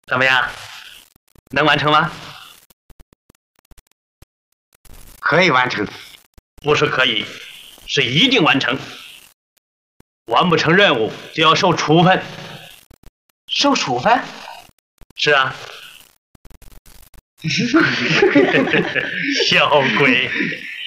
怎么样？能完成吗？ 可以完成。 不是可以，是一定完成。完不成任务就要受处分。 受处分？ 是啊。小鬼。